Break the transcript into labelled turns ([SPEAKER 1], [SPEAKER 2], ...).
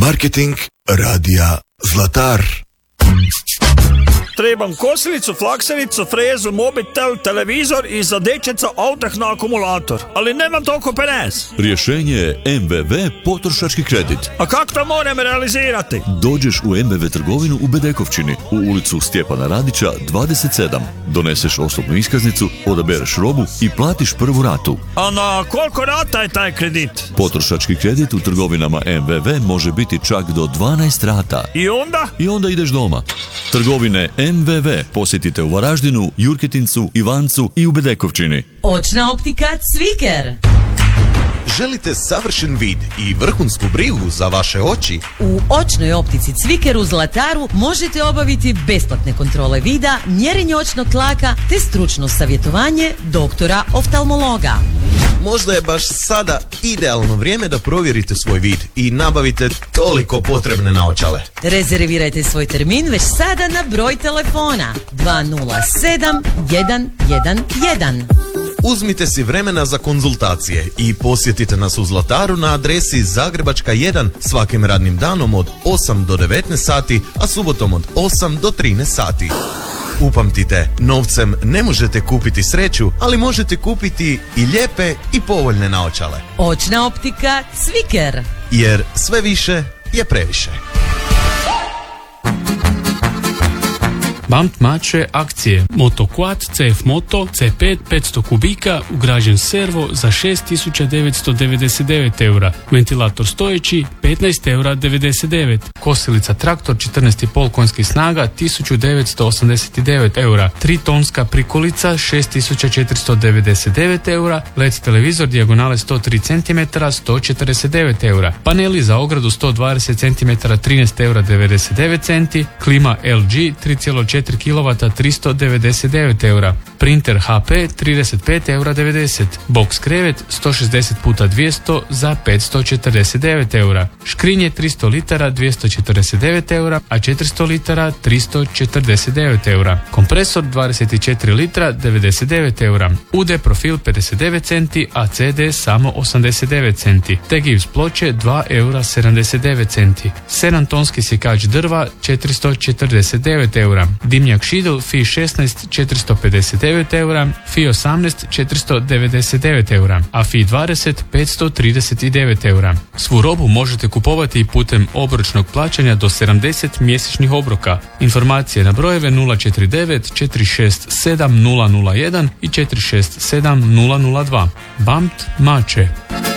[SPEAKER 1] Marketing radija Zlatar.
[SPEAKER 2] Trebam kosilicu, flaksenicu, frezu, mobitel, televizor i za dečeca auteh na akumulator. Ali nemam toliko penes.
[SPEAKER 3] Rješenje je MVV potrošački kredit.
[SPEAKER 2] A kako to moram realizirati?
[SPEAKER 3] Dođeš u MVV trgovinu u Bedekovčini, u ulicu Stjepana Radića 27. Doneseš osobnu iskaznicu, odabereš robu i platiš prvu ratu.
[SPEAKER 2] A na koliko rata je taj kredit?
[SPEAKER 3] Potrošački kredit u trgovinama MVV može biti čak do 12 rata.
[SPEAKER 2] I
[SPEAKER 3] onda ideš doma. Trgovine MVV posjetite u Varaždinu, Jurketincu, Ivancu i u Bedekovčini.
[SPEAKER 4] Očna optika Cviker.
[SPEAKER 5] Želite savršen vid i vrhunsku brigu za vaše oči?
[SPEAKER 4] U očnoj optici Cviker u Zlataru možete obaviti besplatne kontrole vida, mjerenje očnog tlaka te stručno savjetovanje doktora oftalmologa.
[SPEAKER 5] Možda je baš sada idealno vrijeme da provjerite svoj vid i nabavite toliko potrebne naočale.
[SPEAKER 4] Rezervirajte svoj termin već sada na broj telefona 207 111.
[SPEAKER 5] Uzmite si vremena za konzultacije i posjetite nas u Zlataru na adresi Zagrebačka 1 svakim radnim danom od 8 do 19 sati, a subotom od 8 do 13 sati. Upamtite, novcem ne možete kupiti sreću, ali možete kupiti i lijepe i povoljne naočale.
[SPEAKER 4] Očna optika Cviker.
[SPEAKER 5] Jer sve više je previše.
[SPEAKER 6] BAMT Mače akcije Moto Quad CF Moto C5 500 kubika ugrađen servo za 6.999 eura, ventilator stojeći 15.99 eura, kosilica traktor 14,5 konjskih snaga 1.989 eura, 3 tonska prikolica 6.499 eura, LED televizor dijagonale 103 cm 149 eura, paneli za ogradu 120 cm 13,99 eura, klima LG 3,4 kW 399 eura, printer HP 35,90 eura, box krevet 160x200 za 549 eura, škrinje 300 litara 249 eura, a 400 litara 349 eura, kompresor 24 litra 99 eura, UD profil 59 centi, a CD samo 89 centi, te gips ploče 2,79 centi, 7 tonski sjekač drva 449 eura, dimnjak Šidl FI 16 459 eura, FI 18 499 eura, a FI 20 539 eura. Svu robu možete kupovati putem obročnog plaćanja do 70 mjesečnih obroka. Informacije na brojeve 049 467 001 i 467 002. BAMT Mače.